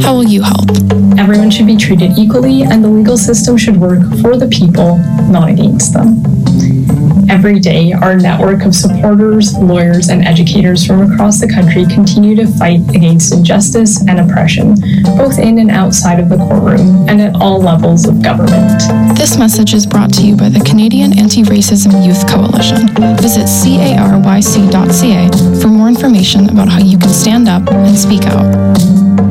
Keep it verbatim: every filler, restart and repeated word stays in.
How will you help? Everyone should be treated equally, and the legal system should work for the people, not against them. Every day, our network of supporters, lawyers, and educators from across the country continue to fight against injustice and oppression, both in and outside of the courtroom and at all levels of government. This message is brought to you by the Canadian Anti-Racism Youth Coalition. Visit caryc dot c a for more information about how you can stand up and speak out.